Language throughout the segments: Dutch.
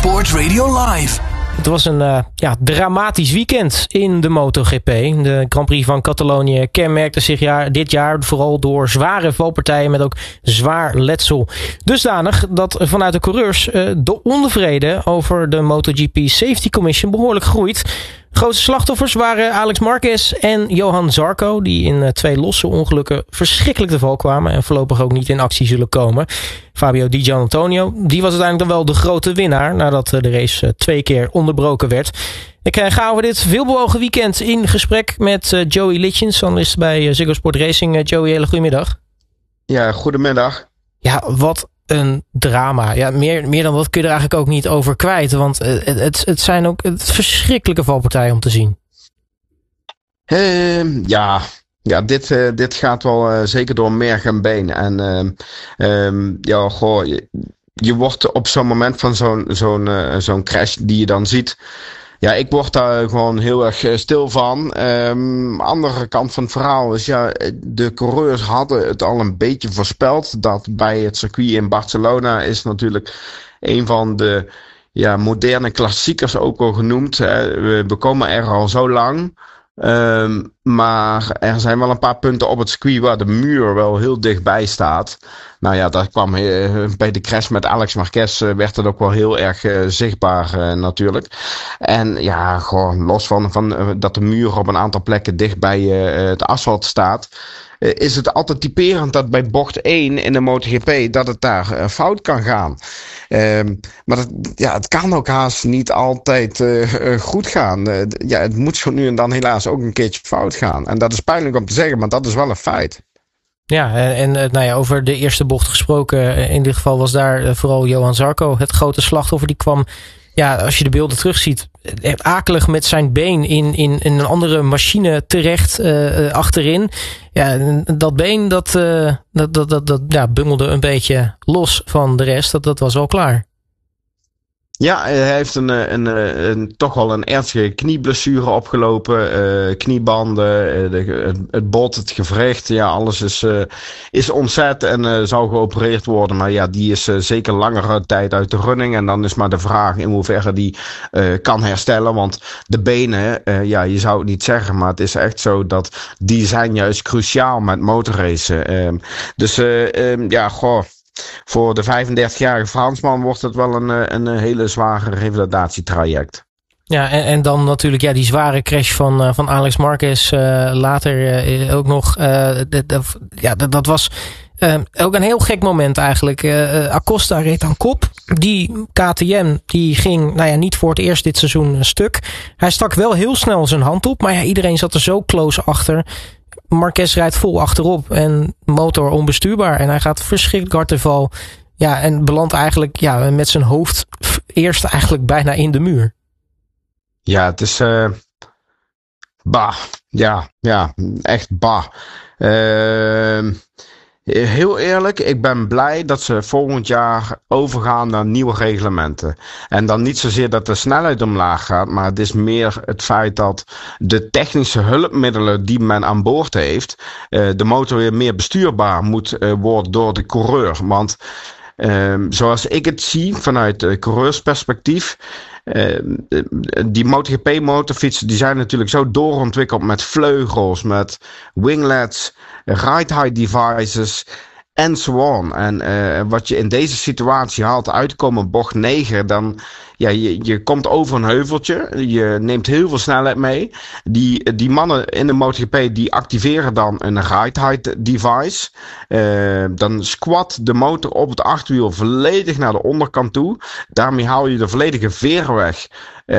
Sport Radio Live. Het was een dramatisch weekend in de MotoGP. De Grand Prix van Catalonië kenmerkte zich dit jaar vooral door zware valpartijen met ook zwaar letsel. Dusdanig dat vanuit de coureurs de onvrede over de MotoGP Safety Commission behoorlijk groeit. De grootste slachtoffers waren Alex Marquez en Johan Zarco, die in 2 losse ongelukken verschrikkelijk te val kwamen en voorlopig ook niet in actie zullen komen. Fabio Di Giannantonio, die was uiteindelijk dan wel de grote winnaar nadat de race 2 keer onderbroken werd. Ik ga over dit veelbewogen weekend in gesprek met Joey Litjens, analist bij Ziggo Sport Racing. Joey, hele goedemiddag. Ja, goedemiddag. Ja, wat een drama. Ja, meer dan dat kun je er eigenlijk ook niet over kwijt. Want het zijn ook verschrikkelijke valpartijen om te zien. Dit gaat wel zeker door merg en been. En je wordt op zo'n moment van zo'n crash die je dan ziet. Ja, ik word daar gewoon heel erg stil van. Andere kant van het verhaal is, de coureurs hadden het al een beetje voorspeld. Dat bij het circuit in Barcelona is natuurlijk een van de moderne klassiekers ook al genoemd. We komen er al zo lang. Maar er zijn wel een paar punten op het circuit waar de muur wel heel dichtbij staat. Nou ja, dat kwam bij de crash met Alex Marquez werd dat ook wel heel erg zichtbaar natuurlijk. En ja, gewoon los van dat de muur op een aantal plekken dicht bij het asfalt staat, is het altijd typerend dat bij bocht 1 in de MotoGP dat het daar fout kan gaan. Maar het kan ook haast niet altijd goed gaan. Het moet zo nu en dan helaas ook een keertje fout gaan. En dat is pijnlijk om te zeggen, maar dat is wel een feit. Ja, en over de eerste bocht gesproken. In dit geval was daar vooral Johan Zarco het grote slachtoffer. Die kwam, als je de beelden terugziet, echt akelig met zijn been in een andere machine terecht achterin. Ja, dat been dat bungelde een beetje los van de rest. Dat was al klaar. Ja, hij heeft toch wel een ernstige knieblessure opgelopen. Kniebanden, het bot, het gewricht. Ja, alles is ontzet en zou geopereerd worden. Maar ja, die is zeker langere tijd uit de running. En dan is maar de vraag in hoeverre die kan herstellen. Want de benen, je zou het niet zeggen, maar het is echt zo dat die zijn juist cruciaal met motorracen. Voor de 35-jarige Fransman wordt het wel een hele zware revalidatietraject. Ja, en dan natuurlijk die zware crash van Alex Marquez later ook nog. Dat was ook een heel gek moment eigenlijk. Acosta reed aan kop. Die KTM die ging niet voor het eerst dit seizoen een stuk. Hij stak wel heel snel zijn hand op, maar iedereen zat er zo close achter. Marquez rijdt vol achterop en motor onbestuurbaar. En hij gaat verschrikkelijk hard te val. Ja, en belandt eigenlijk met zijn hoofd eerst eigenlijk bijna in de muur. Ja, het is echt bah. Heel eerlijk, ik ben blij dat ze volgend jaar overgaan naar nieuwe reglementen. En dan niet zozeer dat de snelheid omlaag gaat, maar het is meer het feit dat de technische hulpmiddelen die men aan boord heeft, de motor weer meer bestuurbaar moet worden door de coureur. Want zoals ik het zie vanuit coureursperspectief, die MotoGP motorfietsen die zijn natuurlijk zo doorontwikkeld met vleugels, met winglets, ride-height devices en so on. En wat je in deze situatie haalt uitkomen bocht 9, dan je komt over een heuveltje, je neemt heel veel snelheid mee. Die mannen in de MotoGP die activeren dan een ride-height device. Dan squat de motor op het achterwiel volledig naar de onderkant toe. Daarmee haal je de volledige veer weg.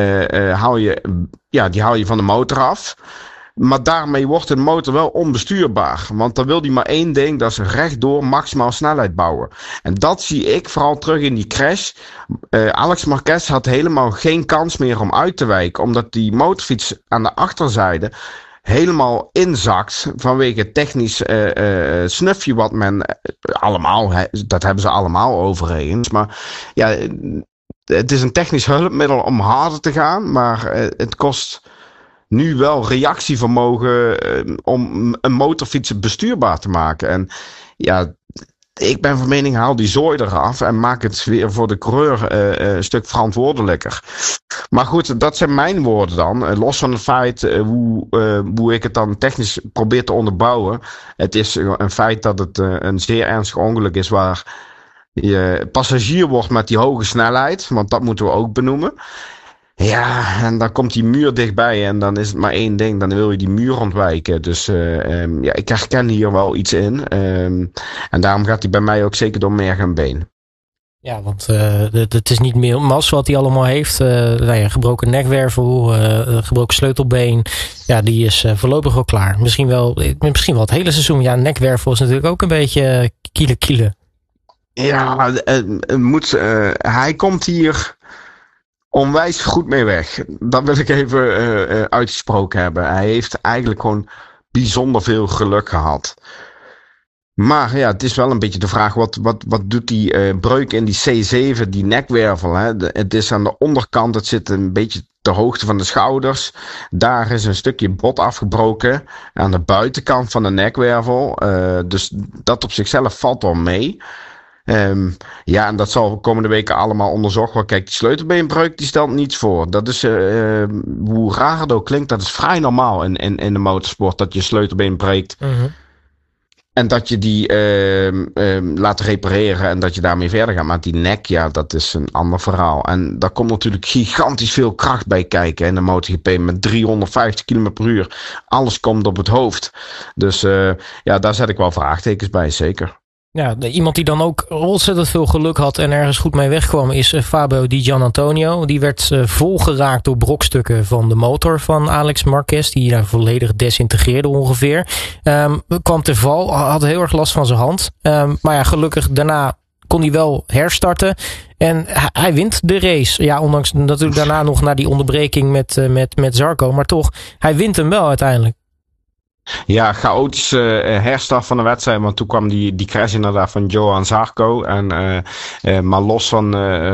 Die haal je van de motor af. Maar daarmee wordt de motor wel onbestuurbaar. Want dan wil hij maar één ding, dat is rechtdoor maximaal snelheid bouwen. En dat zie ik vooral terug in die crash. Alex Marquez had helemaal geen kans meer om uit te wijken. Omdat die motorfiets aan de achterzijde helemaal inzakt vanwege het technisch snufje wat men allemaal, dat hebben ze allemaal overigens. Maar het is een technisch hulpmiddel om harder te gaan, maar het kost nu wel reactievermogen om een motorfiets bestuurbaar te maken. En ik ben van mening, haal die zooi eraf en maak het weer voor de coureur een stuk verantwoordelijker. Maar goed, dat zijn mijn woorden dan. Los van het feit hoe ik het dan technisch probeer te onderbouwen. Het is een feit dat het een zeer ernstig ongeluk is waar je passagier wordt met die hoge snelheid. Want dat moeten we ook benoemen. Ja, en dan komt die muur dichtbij en dan is het maar één ding. Dan wil je die muur ontwijken. Dus ik herken hier wel iets in. En daarom gaat hij bij mij ook zeker door merg en been. Ja, want het is niet meer mas wat hij allemaal heeft. Gebroken nekwervel, gebroken sleutelbeen. Ja, die is voorlopig wel klaar. Misschien wel het hele seizoen. Ja, nekwervel is natuurlijk ook een beetje kiele. Ja, hij komt hier onwijs goed mee weg. Dat wil ik even uitgesproken hebben. Hij heeft eigenlijk gewoon bijzonder veel geluk gehad. Maar ja, het is wel een beetje de vraag, wat doet die breuk in die C7, die nekwervel? Hè? Het is aan de onderkant, het zit een beetje ter hoogte van de schouders. Daar is een stukje bot afgebroken aan de buitenkant van de nekwervel. Dus dat op zichzelf valt wel mee. En dat zal komende weken allemaal onderzocht worden. Kijk, die sleutelbeenbreuk die stelt niets voor. Dat is, hoe raar het ook klinkt, dat is vrij normaal in de motorsport, dat je sleutelbeen breekt. Mm-hmm. En dat je die laat repareren en dat je daarmee verder gaat. Maar die nek, ja, dat is een ander verhaal. En daar komt natuurlijk gigantisch veel kracht bij kijken in de MotoGP met 350 km per uur. Alles komt op het hoofd. Dus daar zet ik wel vraagtekens bij, zeker. Ja, iemand die dan ook ontzettend veel geluk had en ergens goed mee wegkwam is Fabio Di Giannantonio. Die werd volgeraakt door brokstukken van de motor van Alex Marquez, die daar volledig desintegreerde ongeveer. Kwam te val, had heel erg last van zijn hand. Maar ja, gelukkig daarna kon hij wel herstarten. En hij wint de race. Ja, ondanks natuurlijk daarna nog naar die onderbreking met Zarco. Maar toch, hij wint hem wel uiteindelijk. Ja, chaotische herstart van de wedstrijd. Want toen kwam die crash inderdaad van Johan Zarco. Maar los van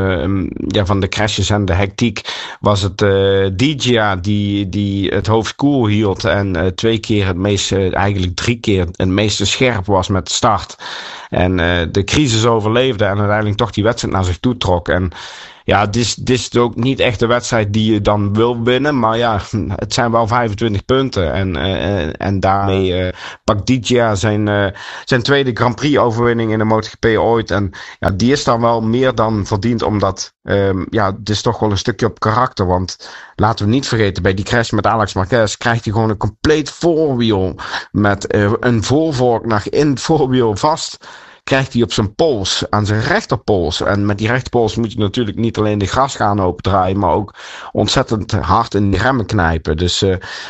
de crashes en de hectiek was het Digia die het hoofd koel hield. En 2 keer eigenlijk 3 keer het meeste scherp was met de start. En de crisis overleefde en uiteindelijk toch die wedstrijd naar zich toe trok. En ja, dit is ook niet echt de wedstrijd die je dan wil winnen. Maar ja, het zijn wel 25 punten. En daarmee pakt Digia zijn tweede Grand Prix overwinning in de MotoGP ooit. En ja, die is dan wel meer dan verdiend. Omdat, het is toch wel een stukje op karakter. Want laten we niet vergeten, bij die crash met Alex Marquez krijgt hij gewoon een compleet voorwiel. Met een voorvork nog in het voorwiel vast. Krijgt hij op zijn pols, aan zijn rechterpols. En met die rechterpols moet je natuurlijk niet alleen de grasgaan opendraaien, maar ook ontzettend hard in de remmen knijpen. Dus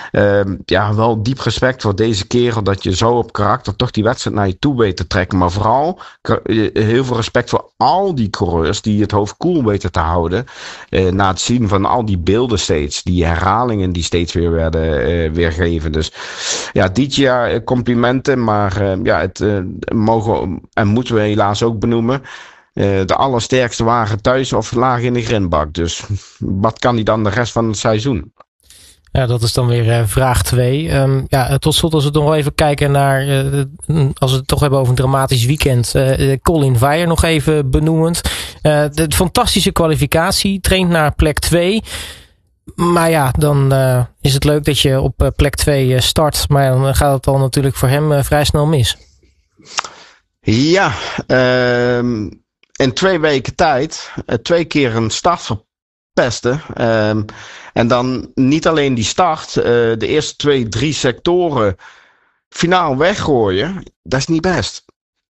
wel diep respect voor deze kerel dat je zo op karakter toch die wedstrijd naar je toe weet te trekken. Maar vooral heel veel respect voor al die coureurs die het hoofd koel weten te houden. Na het zien van al die beelden steeds, die herhalingen die steeds weer werden weergegeven. Dus ja, dit jaar complimenten, maar het mogen en moeten we helaas ook benoemen. De allersterkste waren thuis of laag in de grindbak. Dus wat kan hij dan de rest van het seizoen? Ja, dat is dan weer vraag 2. Tot slot als we nog even kijken naar, als we het toch hebben over een dramatisch weekend. Colin Veijer nog even benoemend. De fantastische kwalificatie, traint naar plek 2. Maar ja, dan is het leuk dat je op plek 2 start. Maar dan gaat het dan natuurlijk voor hem vrij snel mis. Ja, in 2 weken tijd 2 keer een start verpesten. En dan niet alleen die start, de eerste 2-3 sectoren finaal weggooien. Dat is niet best.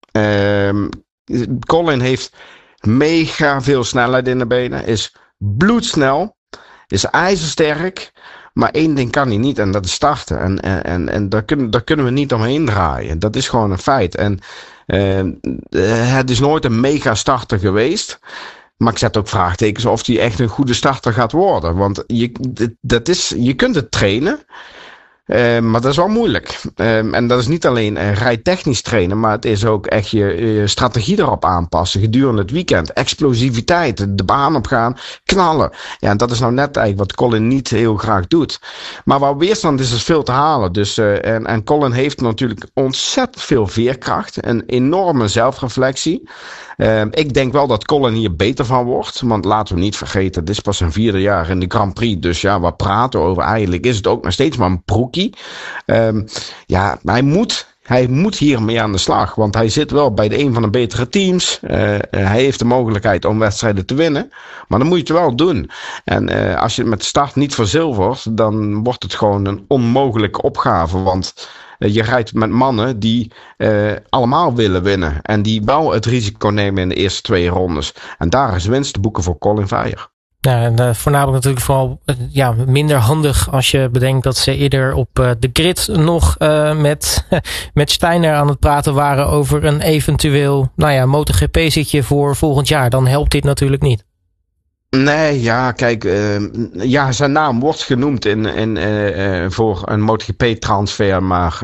Colin heeft mega veel snelheid in de benen, is bloedsnel, is ijzersterk. Maar 1 ding kan hij niet en dat is starten. En daar kunnen we niet omheen draaien. Dat is gewoon een feit. En het is nooit een mega starter geweest. Maar ik zet ook vraagtekens of hij echt een goede starter gaat worden. Want je kunt het trainen. Maar dat is wel moeilijk. En dat is niet alleen rijtechnisch trainen, maar het is ook echt je strategie erop aanpassen gedurende het weekend. Explosiviteit, de baan opgaan, knallen. Ja, en dat is nou net eigenlijk wat Colin niet heel graag doet. Maar waar weerstand is veel te halen. Dus, en Colin heeft natuurlijk ontzettend veel veerkracht, een enorme zelfreflectie. Ik denk wel dat Colin hier beter van wordt. Want laten we niet vergeten, dit is pas zijn 4e jaar in de Grand Prix. Dus ja, wat praten we over? Eigenlijk is het ook nog steeds maar een broekie. Ja, hij moet hiermee aan de slag. Want hij zit wel bij een van de betere teams. Hij heeft de mogelijkheid om wedstrijden te winnen. Maar dan moet je het wel doen. En als je het met de start niet verzilvert, dan wordt het gewoon een onmogelijke opgave. Want je rijdt met mannen die allemaal willen winnen. En die wel het risico nemen in de eerste 2 rondes. En daar is winst te boeken voor Colin Veyer. Ja, en voornamelijk natuurlijk vooral minder handig als je bedenkt dat ze eerder op de grid nog met Steiner aan het praten waren over een eventueel MotoGP-zitje voor volgend jaar. Dan helpt dit natuurlijk niet. Nee, ja, kijk, zijn naam wordt genoemd voor een MotoGP-transfer, maar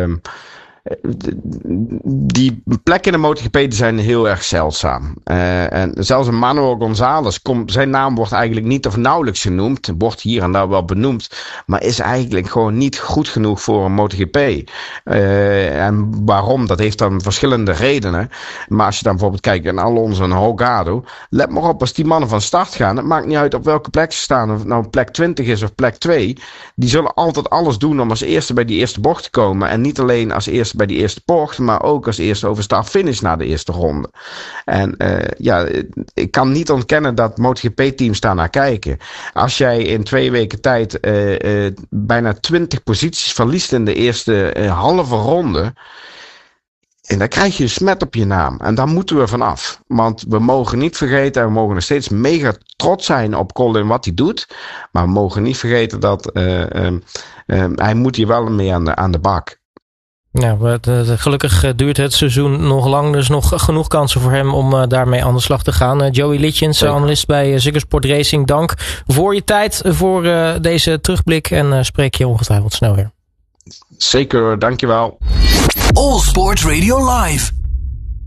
die plekken in de MotoGP die zijn heel erg zeldzaam. En zelfs een Manuel González, zijn naam wordt eigenlijk niet of nauwelijks genoemd. Wordt hier en daar wel benoemd. Maar is eigenlijk gewoon niet goed genoeg voor een MotoGP. En waarom? Dat heeft dan verschillende redenen. Maar als je dan bijvoorbeeld kijkt naar Alonso en Holgado. Let maar op, als die mannen van start gaan. Het maakt niet uit op welke plek ze staan. Of het nou plek 20 is of plek 2. Die zullen altijd alles doen om als eerste bij die eerste bocht te komen. En niet alleen als eerste bij die eerste bocht, maar ook als eerste over start-finish na de eerste ronde. En ik kan niet ontkennen dat MotoGP-teams daar naar kijken. Als jij in 2 weken tijd bijna 20 posities verliest in de eerste halve ronde, en dan krijg je een smet op je naam. En daar moeten we vanaf. Want we mogen niet vergeten, en we mogen nog steeds mega trots zijn op Colin wat hij doet. Maar we mogen niet vergeten dat hij moet hier wel mee aan de bak. Ja, gelukkig duurt het seizoen nog lang. Dus nog genoeg kansen voor hem om daarmee aan de slag te gaan. Joey Litjens, analist bij Ziggo Sport Racing. Dank voor je tijd, voor deze terugblik. En spreek je ongetwijfeld snel weer. Zeker, dankjewel. All Sport Radio Live.